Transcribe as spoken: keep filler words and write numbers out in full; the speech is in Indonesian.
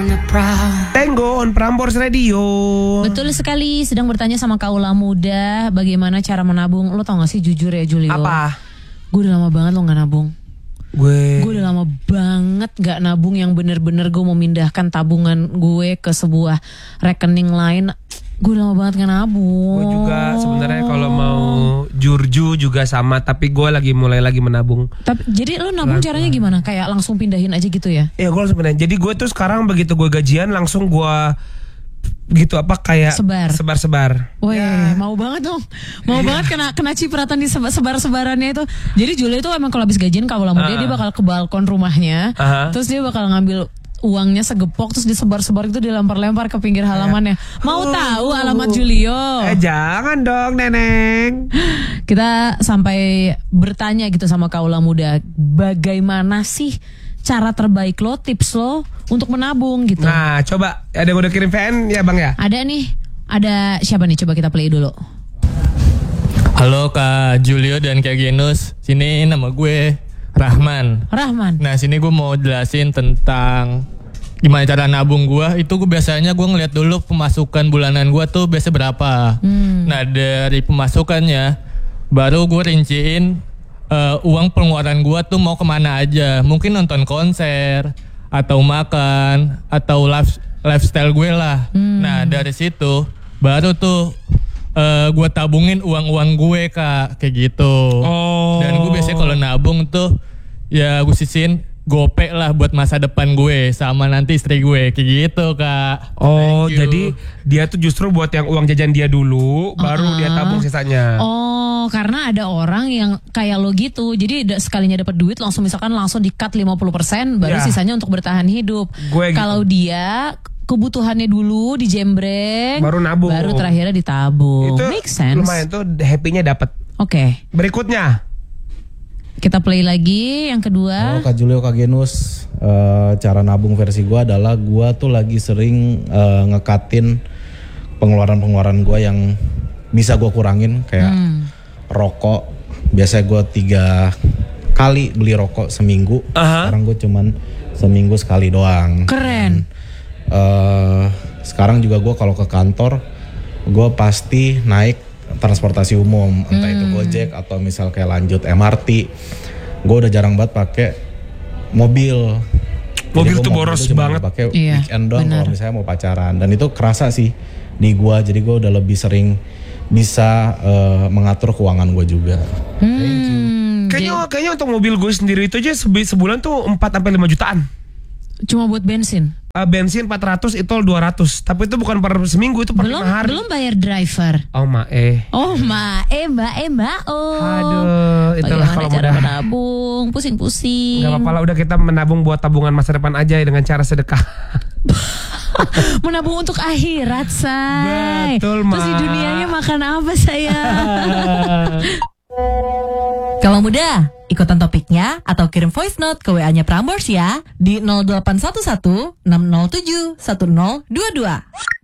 Tenggo on Prambors Radio. Betul sekali, sedang bertanya sama kaula muda bagaimana cara menabung. Lo tau gak sih, jujur ya Julio, Apa? Gue udah lama banget lo gak nabung. Gue Gue udah lama banget gak nabung yang bener-bener gue memindahkan tabungan gue ke sebuah rekening lain. Gue udah lama banget gak nabung. Gue juga sebenarnya kalau mau jurju juga sama, tapi gue lagi mulai lagi menabung. Tapi jadi lo nabung Pelan-pelan. caranya gimana? Kayak langsung pindahin aja gitu ya? Ya gue langsung pindahin. Jadi gue tuh sekarang begitu gue gajian langsung gue gitu apa kayak Sebar. sebar-sebar. Wih, Ya. mau banget dong. Mau banget kena kena cipratan di seba- sebar-sebarannya itu. Jadi Julio itu emang kalau habis gajian kaula muda, Uh-uh. dia bakal ke balkon rumahnya. Uh-huh. Terus dia bakal ngambil uangnya segepok, terus disebar-sebar itu, dilempar-lempar ke pinggir halamannya. Mau Oh. tahu alamat Julio? Eh jangan dong neneng. Kita sampai bertanya gitu sama kaula muda, bagaimana sih cara terbaik lo, tips lo untuk menabung gitu. Nah coba ada yang udah kirim V N ya bang ya. Ada nih, ada siapa nih? Coba kita play dulu. Halo Kak Julio dan Kak Genus, sini nama gue Rahman. Rahman. Nah sini gue mau jelasin tentang gimana cara nabung gue. Itu gue biasanya gue ngeliat dulu pemasukan bulanan gue tuh biasa berapa. Hmm. Nah dari pemasukannya baru gue rinciin uh, uang pengeluaran gue tuh mau kemana aja. Mungkin nonton konser atau makan atau life, lifestyle gue lah. Hmm. Nah dari situ baru tuh uh, gue tabungin uang-uang gue Kak, kayak gitu. Oh. Dan gue biasanya kalau nabung tuh ya gue sisihin gopek lah buat masa depan gue sama nanti istri gue, kayak gitu Kak. Oh Thank you. jadi dia tuh justru buat yang uang jajan dia dulu, baru Uh-uh. dia tabung sisanya. Oh, karena ada orang yang kayak lo gitu. Jadi da- sekalinya dapat duit langsung misalkan langsung di-cut lima puluh persen baru Ya. sisanya untuk bertahan hidup. Gue gitu. Kalau dia kebutuhannya dulu dijembreng, Baru nabung. baru terakhirnya ditabung. Itu Make sense. lumayan tuh happy-nya dapat. Oke, Berikutnya. kita play lagi yang kedua. Halo Kak Julio, Kak Genus. Eh, cara nabung versi gue adalah gue tuh lagi sering eh, ngekatin pengeluaran-pengeluaran gue yang bisa gue kurangin. Kayak Hmm. rokok, biasanya gue tiga kali beli rokok seminggu. Aha. Sekarang gue cuman seminggu sekali doang. Keren. Eh, sekarang juga gue kalau ke kantor, gue pasti naik transportasi umum, entah itu Gojek atau misal kayak lanjut M R T. Gue udah jarang banget pakai mobil. Mobil Jadi gua tuh boros cuma banget. pakai Iya, weekend doang benar. kalau misalnya mau pacaran, dan itu kerasa sih di gue. Jadi gue udah lebih sering bisa eh, mengatur keuangan gue juga. Hmm, Kayaknya kayaknya untuk mobil gue sendiri itu aja sebi- sebulan tuh empat sampai lima jutaan. jadi cuma buat bensin. Uh, bensin empat ratus, itu dua ratus. Tapi itu bukan per seminggu, itu per Belum lima hari. belum bayar driver. Oh ma eh. Oh, ma, eh, mbak, eh, mbak, oh. Aduh, itulah Bagaimana kalau cara mudah. menabung, pusing-pusing. Gak apa-apa lah, udah kita menabung buat tabungan masa depan aja ya, dengan cara sedekah. Menabung untuk akhirat, say. Betul, Terus di Ma. dunianya makan apa, saya? Kalau muda, ikutan topiknya atau kirim voice note ke W A-nya Prambors ya di nol delapan satu satu enam nol tujuh satu nol dua dua.